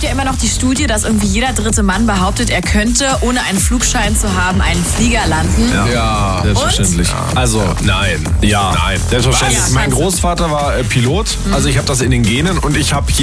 ja immer noch die Studie, dass irgendwie jeder dritte Mann behauptet, er könnte, ohne einen Flugschein zu haben, einen Flieger landen. Ja, selbstverständlich. Also, nein. Ja, nein. Selbstverständlich. Was? Mein Großvater war Pilot, also ich habe das in den Genen und ich habe